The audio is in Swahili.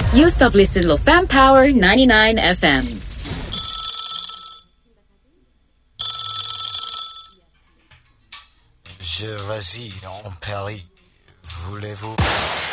You stop listening to Fam Power 99 FM. Je vas-y, on Paris. Voulez-vous